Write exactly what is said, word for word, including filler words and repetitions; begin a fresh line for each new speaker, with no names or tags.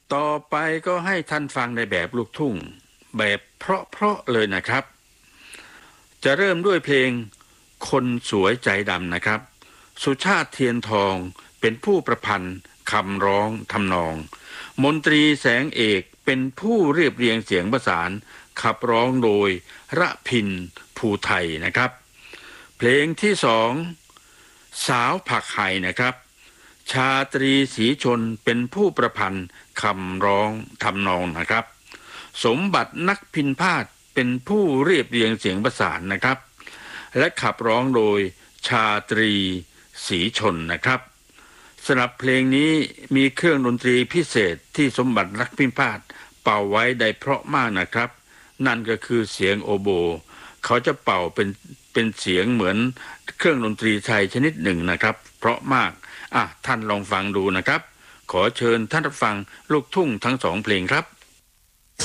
ต่อไปก็ให้ท่านฟังในแบบลูกทุ่งแบบเพราะๆเลยนะครับจะเริ่มด้วยเพลงคนสวยใจดำนะครับสุชาติเทียนทองเป็นผู้ประพันธ์คำร้องทำนองมนตรีแสงเอกเป็นผู้เรียบเรียงเสียงประสานขับร้องโดยระพินภูไทยนะครับเพลงที่สองสาวผักไห่นะครับชาตรีศรีชนเป็นผู้ประพันธ์คำร้องทำนองนะครับสมบัตินักพินพาทย์เป็นผู้เรียบเรียงเสียงประสานนะครับและขับร้องโดยชาตรีศรีชนนะครับสำหรับเพลงนี้มีเครื่องดนตรีพิเศษที่สมบัตินักพินพาทย์เป่าไว้ได้เพราะมากนะครับนั่นก็คือเสียงโอโบเขาจะเป่าเป็นเป็นเสียงเหมือนเครื่องดนตรีไทยชนิดหนึ่งนะครับเพราะมากอ่ะท่านลองฟังดูนะครับขอเชิญท่านรับฟังลูกทุ่งทั้งสองเพลงครับ